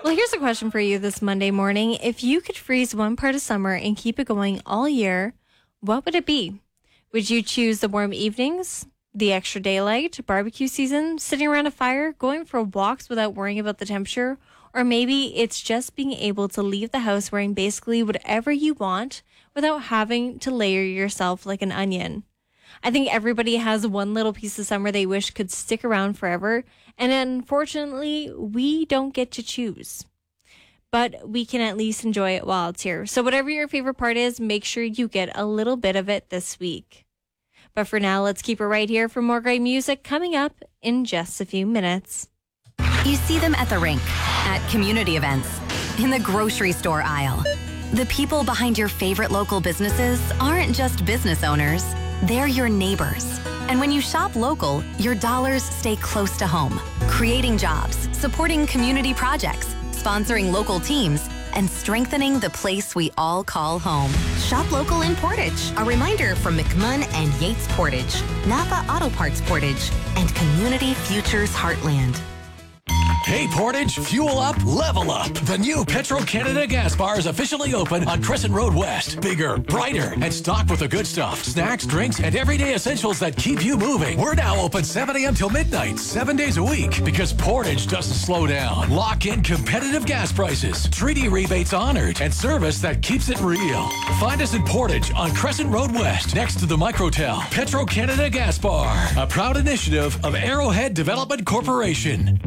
Well, here's a question for you this Monday morning. If you could freeze one part of summer and keep it going all year, what would it be? Would you choose the warm evenings, the extra daylight, barbecue season, sitting around a fire, going for walks without worrying about the temperature? Or maybe it's just being able to leave the house wearing basically whatever you want without having to layer yourself like an onion. I think everybody has one little piece of summer they wish could stick around forever, and unfortunately, we don't get to choose. But we can at least enjoy it while it's here. So whatever your favorite part is, make sure you get a little bit of it this week. But for now, let's keep it right here for more great music coming up in just a few minutes. You see them at the rink, at community events, in the grocery store aisle. The people behind your favorite local businesses aren't just business owners, they're your neighbors. And when you shop local, your dollars stay close to home, creating jobs, supporting community projects, sponsoring local teams, and strengthening the place we all call home. Shop local in Portage. A reminder from McMunn and Yates Portage, Napa Auto Parts Portage, and Community Futures Heartland. Hey Portage, fuel up, level up. The new Petro-Canada gas bar is officially open on Crescent Road West. Bigger, brighter, and stocked with the good stuff. Snacks, drinks, and everyday essentials that keep you moving. We're now open 7 a.m. till midnight, 7 days a week, because Portage doesn't slow down. Lock in competitive gas prices, treaty rebates honored, and service that keeps it real. Find us in Portage on Crescent Road West, next to the Microtel. Petro-Canada Gas Bar, a proud initiative of Arrowhead Development Corporation.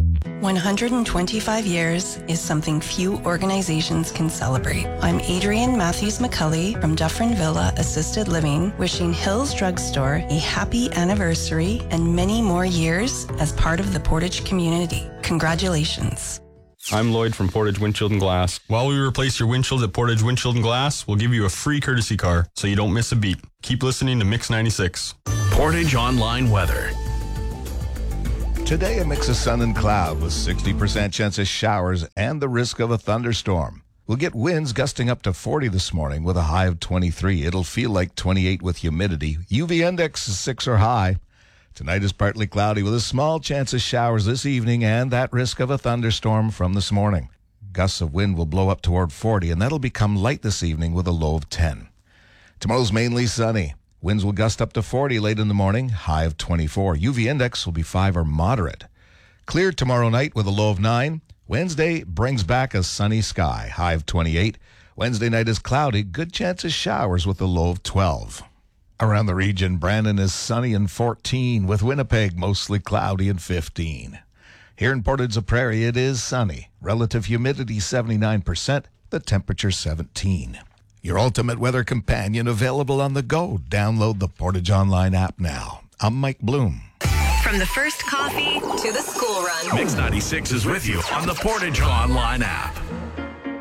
125 years is something few organizations can celebrate. I'm Adrienne Matthews-McCulley from Dufferin Villa Assisted Living, wishing Hills Drugstore a happy anniversary and many more years as part of the Portage community. Congratulations. I'm Lloyd from Portage Windshield and Glass. While we replace your windshield at Portage Windshield and Glass, we'll give you a free courtesy car so you don't miss a beat. Keep listening to Mix 96. Portage Online Weather. Today, a mix of sun and cloud with 60% chance of showers and the risk of a thunderstorm. We'll get winds gusting up to 40 this morning with a high of 23. It'll feel like 28 with humidity. UV index is 6 or high. Tonight is partly cloudy with a small chance of showers this evening and that risk of a thunderstorm from this morning. Gusts of wind will blow up toward 40, and that'll become light this evening with a low of 10. Tomorrow's mainly sunny. Winds will gust up to 40 late in the morning, high of 24. UV index will be 5 or moderate. Clear tomorrow night with a low of 9. Wednesday brings back a sunny sky, high of 28. Wednesday night is cloudy, good chance of showers with a low of 12. Around the region, Brandon is sunny and 14, with Winnipeg mostly cloudy and 15. Here in Portage la Prairie, it is sunny. Relative humidity 79%, the temperature 17. Your ultimate weather companion available on the go. Download the Portage Online app now. I'm Mike Bloom. From the first coffee to the school run. Mix 96 is with you on the Portage Online app.